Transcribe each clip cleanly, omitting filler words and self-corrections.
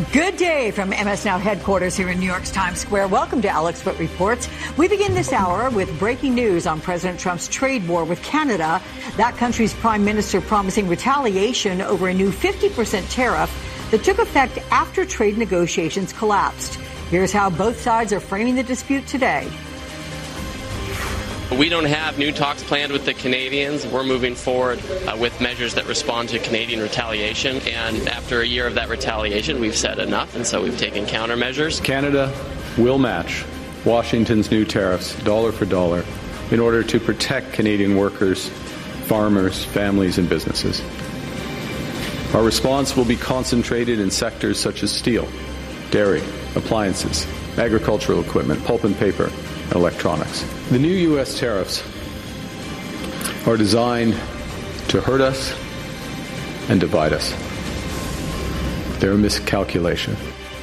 Good day from MS Now headquarters here in New York's Times Square. Welcome to Alex Foot Reports. We begin this hour with breaking news on President Trump's trade war with Canada. That country's prime minister promising retaliation over a new 50% tariff that took effect after trade negotiations collapsed. Here's how both sides are framing the dispute today. We don't have new talks planned with the Canadians. We're moving forward with measures that respond to Canadian retaliation. And after a year of that retaliation, we've said enough, and so we've taken countermeasures. Canada will match Washington's new tariffs dollar for dollar in order to protect Canadian workers, farmers, families, and businesses. Our response will be concentrated in sectors such as steel, dairy, appliances, agricultural equipment, pulp and paper, and electronics. The new U.S. tariffs are designed to hurt us and divide us. They're a miscalculation.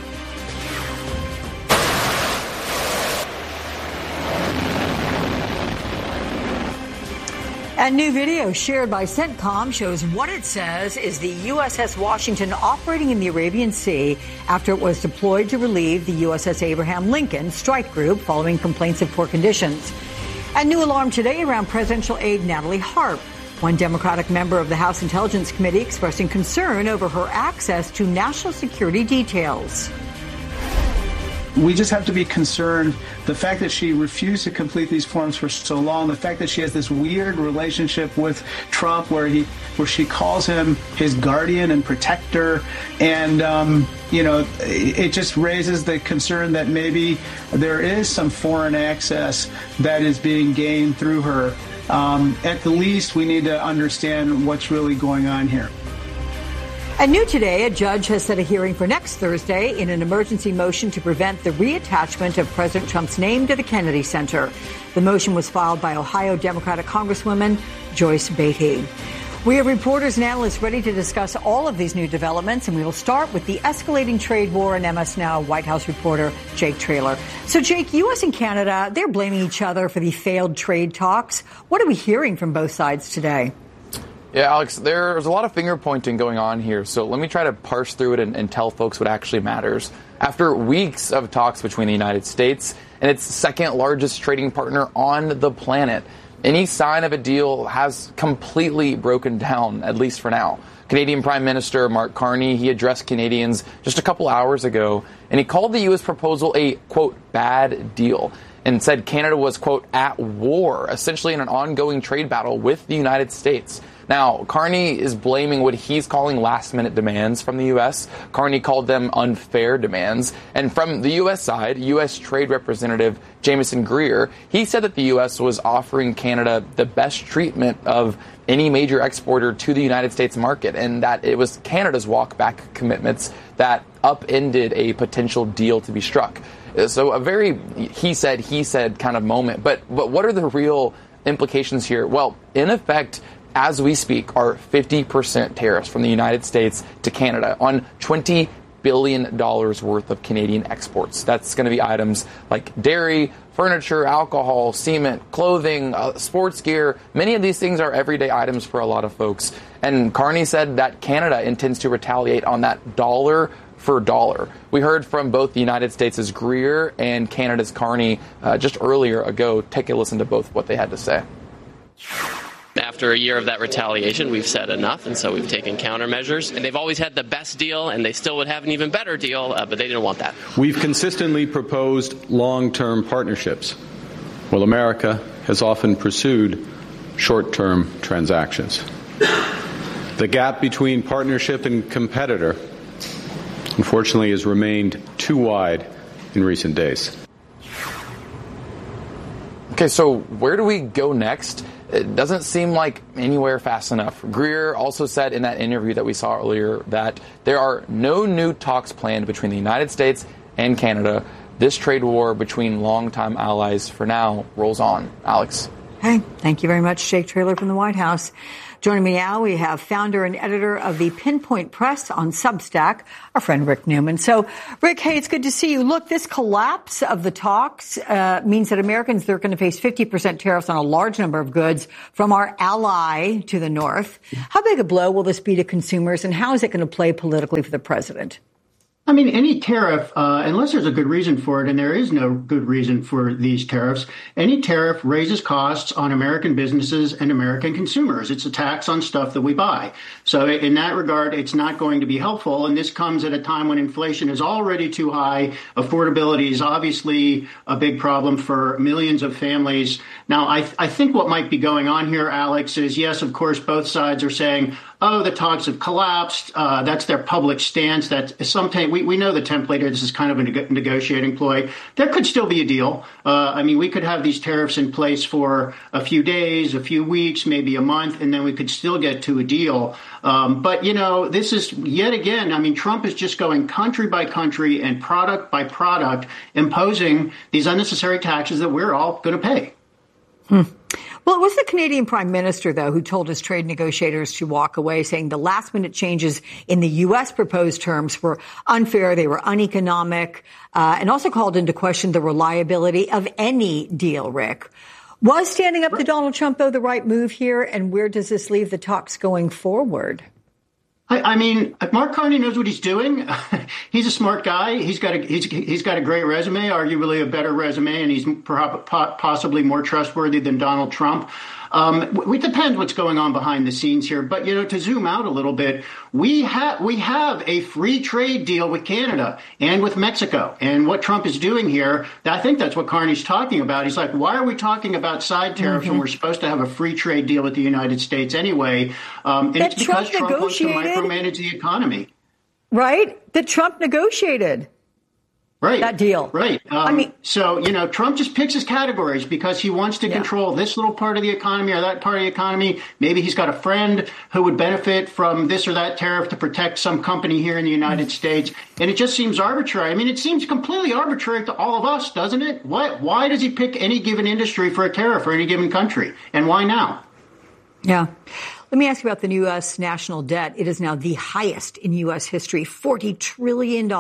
A new video shared by CENTCOM shows what it says is the USS Washington operating in the Arabian Sea after it was deployed to relieve the USS Abraham Lincoln strike group following complaints of poor conditions. A new alarm today around presidential aide Natalie Harp, one Democratic member of the House Intelligence Committee expressing concern over her access to national security details. We just have to be concerned. The fact that she refused to complete these forms for so long, the fact that she has this weird relationship with Trump where she calls him his guardian and protector, and it just raises the concern that maybe there is some foreign access that is being gained through her. At the least, we need to understand what's really going on here. And new today, a judge has set a hearing for next Thursday in an emergency motion to prevent the reattachment of President Trump's name to the Kennedy Center. The motion was filed by Ohio Democratic Congresswoman Joyce Beatty. We have reporters and analysts ready to discuss all of these new developments, and we will start with the escalating trade war and MS Now White House reporter Jake Traylor. So, Jake, U.S. and Canada, they're blaming each other for the failed trade talks. What are we hearing from both sides today? Yeah, Alex, there's a lot of finger pointing going on here, so let me try to parse through it and tell folks what actually matters. After weeks of talks between the United States and its second largest trading partner on the planet, any sign of a deal has completely broken down, at least for now. Canadian Prime Minister Mark Carney, he addressed Canadians just a couple hours ago, and he called the U.S. proposal a, quote, bad deal, and said Canada was, quote, at war, essentially in an ongoing trade battle with the United States. Now, Carney is blaming what he's calling last-minute demands from the U.S. Carney called them unfair demands. And from the U.S. side, U.S. Trade Representative Jamieson Greer, he said that the U.S. was offering Canada the best treatment of any major exporter to the United States market, and that it was Canada's walk-back commitments that upended a potential deal to be struck. So a very he said kind of moment. But what are the real implications here? Well, in effect, as we speak, are 50% tariffs from the United States to Canada on $20 billion worth of Canadian exports. That's going to be items like dairy, furniture, alcohol, cement, clothing, sports gear. Many of these things are everyday items for a lot of folks. And Carney said that Canada intends to retaliate on that dollar for dollar. We heard from both the United States' Greer and Canada's Carney just earlier ago. Take a listen to both what they had to say. After a year of that retaliation, we've said enough, and so we've taken countermeasures. And they've always had the best deal, and they still would have an even better deal, but they didn't want that. We've consistently proposed long-term partnerships, while America has often pursued short-term transactions. The gap between partnership and competitor, unfortunately, has remained too wide in recent days. Okay, so where do we go next? It doesn't seem like anywhere fast enough. Greer also said in that interview that we saw earlier that there are no new talks planned between the United States and Canada. This trade war between longtime allies for now rolls on. Alex. Hey, thank you very much, Jake Traylor from the White House. Joining me now, we have founder and editor of the Pinpoint Press on Substack, our friend Rick Newman. So, Rick, hey, it's good to see you. Look, this collapse of the talks means that Americans, they're going to face 50% tariffs on a large number of goods from our ally to the north. How big a blow will this be to consumers, and how is it going to play politically for the president? I mean, any tariff, unless there's a good reason for it, and there is no good reason for these tariffs, any tariff raises costs on American businesses and American consumers. It's a tax on stuff that we buy. So in that regard, it's not going to be helpful. And this comes at a time when inflation is already too high. Affordability is obviously a big problem for millions of families. Now, I think what might be going on here, Alex, is yes, of course, both sides are saying, oh, the talks have collapsed. That's their public stance. That sometimes we know the template here. This is kind of a negotiating ploy. There could still be a deal. I mean, we could have these tariffs in place for a few days, a few weeks, maybe a month, and then we could still get to a deal. But, you know, this is yet again, I mean, Trump is just going country by country and product by product, imposing these unnecessary taxes that we're all going to pay. Well, it was the Canadian Prime Minister, though, who told his trade negotiators to walk away, saying the last-minute changes in the U.S. proposed terms were unfair, they were uneconomic, and also called into question the reliability of any deal, Rick. Was standing up to Donald Trump, though, the right move here, and where does this leave the talks going forward? I mean, Mark Carney knows what he's doing. He's a smart guy. He's got a great resume, arguably a better resume, and he's possibly more trustworthy than Donald Trump. It depends what's going on behind the scenes here. But, you know, to zoom out a little bit, we have a free trade deal with Canada and with Mexico. And what Trump is doing here, I think that's what Carney's talking about. He's like, why are we talking about side tariffs when we're supposed to have a free trade deal with the United States anyway? And it's because Trump wants to micromanage the economy. Right? That Trump negotiated. Right. That deal. Right. So, you know, Trump just picks his categories because he wants to control this little part of the economy or that part of the economy. Maybe he's got a friend who would benefit from this or that tariff to protect some company here in the United States. And it just seems arbitrary. I mean, it seems completely arbitrary to all of us, doesn't it? Why does he pick any given industry for a tariff for any given country? And why now? Yeah. Let me ask you about the U.S. national debt. It is now the highest in U.S. history, $40 trillion.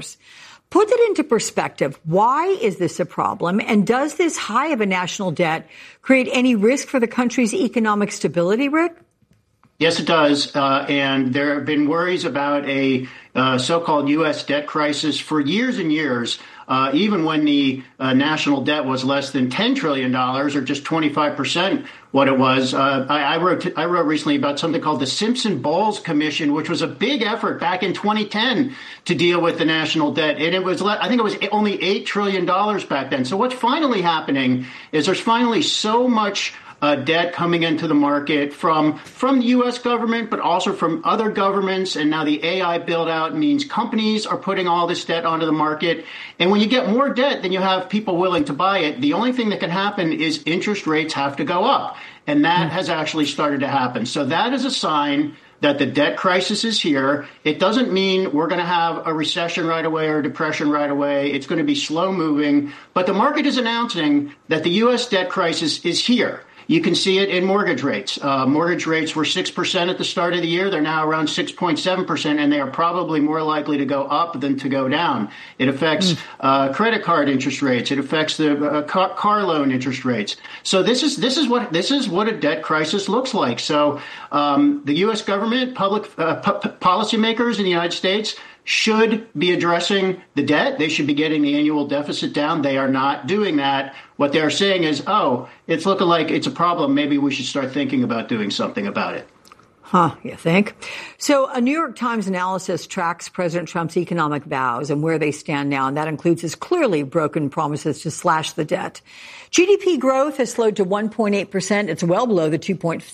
Put it into perspective. Why is this a problem? And does this high of a national debt create any risk for the country's economic stability, Rick? Yes, it does. And there have been worries about a so-called U.S. debt crisis for years and years, even when the national debt was less than $10 trillion or just 25% what it was. I wrote recently about something called the Simpson-Bowles Commission, which was a big effort back in 2010 to deal with the national debt. And I think it was only $8 trillion back then. So what's finally happening is there's finally so much debt coming into the market from the U.S. government, but also from other governments. And now the AI build out means companies are putting all this debt onto the market. And when you get more debt than you have people willing to buy it, the only thing that can happen is interest rates have to go up. And that has actually started to happen. So that is a sign that the debt crisis is here. It doesn't mean we're going to have a recession right away or a depression right away. It's going to be slow moving. But the market is announcing that the U.S. debt crisis is here. You can see it in mortgage rates. Mortgage rates were 6% at the start of the year. They're now around 6.7%, and they are probably more likely to go up than to go down. It affects credit card interest rates. It affects the car loan interest rates. So this is what a debt crisis looks like. So the U.S. government, public policymakers in the United States should be addressing the debt. They should be getting the annual deficit down. They are not doing that. What they're saying is, oh, it's looking like it's a problem. Maybe we should start thinking about doing something about it. Huh, you think? So a New York Times analysis tracks President Trump's economic vows and where they stand now, and that includes his clearly broken promises to slash the debt. GDP growth has slowed to 1.8%. It's well below the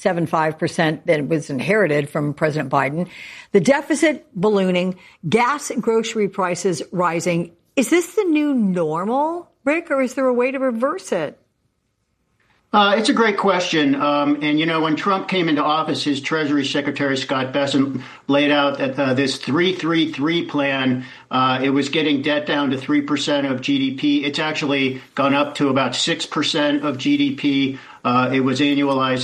2.75% that was inherited from President Biden. The deficit ballooning, gas and grocery prices rising. Is this the new normal, Rick, or is there a way to reverse it? It's a great question. And, you know, when Trump came into office, his Treasury Secretary, Scott Bessent, laid out this 3-3-3 plan. It was getting debt down to 3% of GDP. It's actually gone up to about 6% of GDP. It was annualized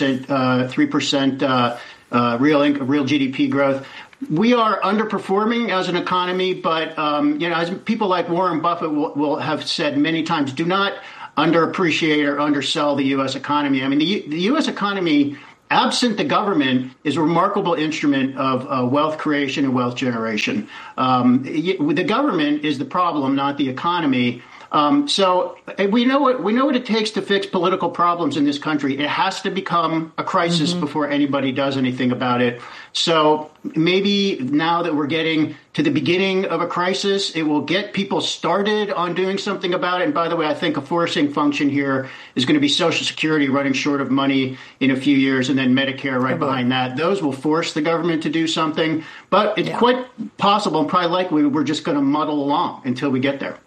3% real GDP growth. We are underperforming as an economy, but, you know, as people like Warren Buffett will have said many times, do not underappreciate or undersell the U.S. economy. I mean, the U.S. economy absent the government, is a remarkable instrument of wealth creation and wealth generation. The government is the problem, not the economy. So we know what it takes to fix political problems in this country. It has to become a crisis before anybody does anything about it. So maybe now that we're getting to the beginning of a crisis, it will get people started on doing something about it. And by the way, I think a forcing function here is going to be Social Security running short of money in a few years, and then Medicare right behind that. Those will force the government to do something. But it's quite possible and probably likely we're just going to muddle along until we get there.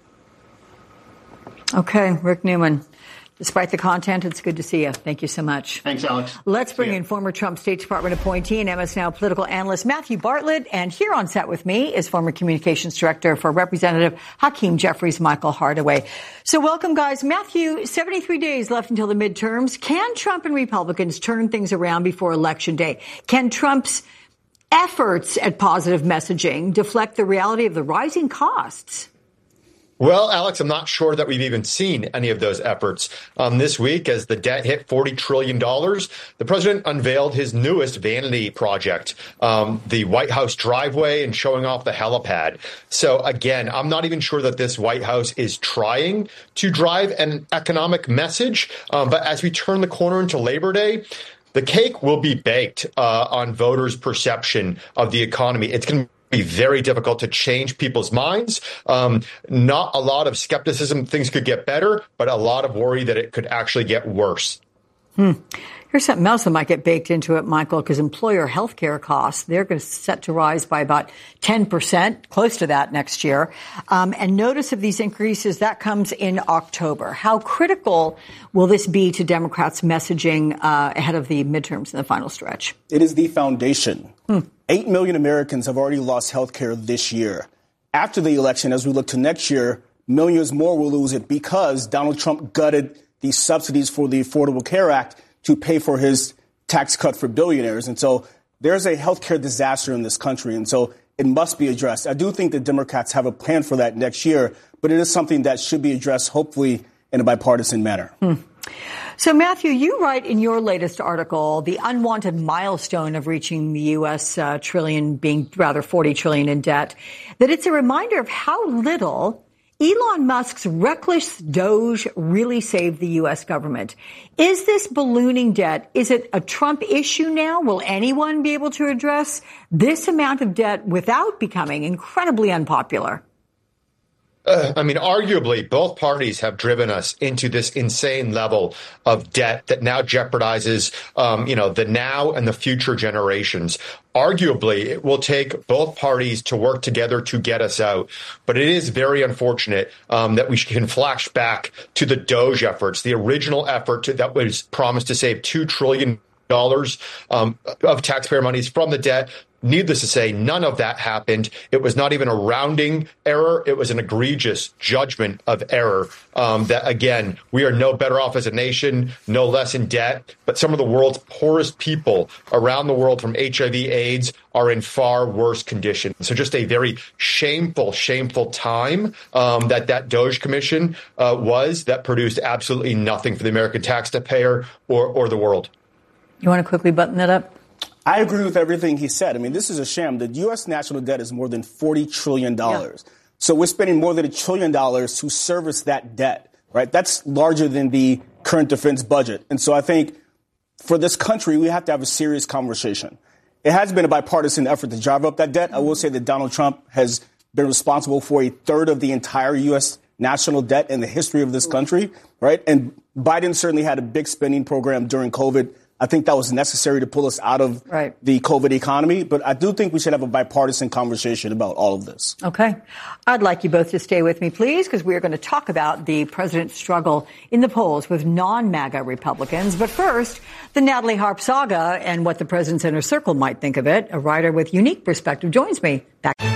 Okay, Rick Newman. Despite the content, it's good to see you. Thank you so much. Thanks, Alex. Let's bring in former Trump State Department appointee and MS Now political analyst Matthew Bartlett. And here on set with me is former communications director for Representative Hakeem Jeffries, Michael Hardaway. So welcome, guys. Matthew, 73 days left until the midterms. Can Trump and Republicans turn things around before Election Day? Can Trump's efforts at positive messaging deflect the reality of the rising costs? Well, Alex, I'm not sure that we've even seen any of those efforts. This week, as the debt hit $40 trillion, the president unveiled his newest vanity project, the White House driveway and showing off the helipad. So again, I'm not even sure that this White House is trying to drive an economic message. But as we turn the corner into Labor Day, the cake will be baked on voters' perception of the economy. It's going to be very difficult to change people's minds. Not a lot of skepticism. Things could get better, but a lot of worry that it could actually get worse. Here's something else that might get baked into it, Michael, because employer health care costs, they're going to set to rise by about 10%, close to that next year. And notice of these increases, that comes in October. How critical will this be to Democrats' messaging ahead of the midterms in the final stretch? It is the foundation. 8 million Americans have already lost health care this year. After the election, as we look to next year, millions more will lose it because Donald Trump gutted the subsidies for the Affordable Care Act to pay for his tax cut for billionaires. And so there's a healthcare disaster in this country. And so it must be addressed. I do think the Democrats have a plan for that next year, but it is something that should be addressed, hopefully, in a bipartisan manner. So, Matthew, you write in your latest article, the unwanted milestone of reaching the U.S. trillion, being rather 40 trillion in debt, that it's a reminder of how little Elon Musk's reckless Doge really saved the U.S. government. Is this ballooning debt, is it a Trump issue now? Will anyone be able to address this amount of debt without becoming incredibly unpopular? Arguably, both parties have driven us into this insane level of debt that now jeopardizes, the now and the future generations. Arguably, it will take both parties to work together to get us out. But it is very unfortunate that we can flash back to the Doge efforts, the original effort that was promised to save $2 trillion of taxpayer monies from the debt. Needless to say, none of that happened. It was not even a rounding error. It was an egregious judgment of error that, again, we are no better off as a nation, no less in debt. But some of the world's poorest people around the world from HIV/AIDS are in far worse conditions. So just a very shameful time that Doge Commission that produced absolutely nothing for the American taxpayer or the world. You want to quickly button that up? I agree with everything he said. This is a sham. The U.S. national debt is more than $40 trillion. Yeah. So we're spending more than $1 trillion to service that debt, right? That's larger than the current defense budget. And so I think for this country, we have to have a serious conversation. It has been a bipartisan effort to drive up that debt. I will say that Donald Trump has been responsible for a third of the entire U.S. national debt in the history of this country, right? And Biden certainly had a big spending program during COVID. I think that was necessary to pull us out of the COVID economy. But I do think we should have a bipartisan conversation about all of this. Okay. I'd like you both to stay with me, please, because we are going to talk about the president's struggle in the polls with non-MAGA Republicans. But first, the Natalie Harp saga and what the president's inner circle might think of it. A writer with unique perspective joins me. Back.